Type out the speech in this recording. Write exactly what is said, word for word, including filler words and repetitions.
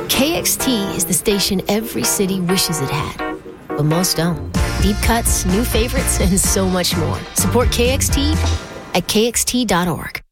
K X T is the station every city wishes it had, but most don't. Deep cuts, new favorites, and so much more. Support K X T at K X T dot org.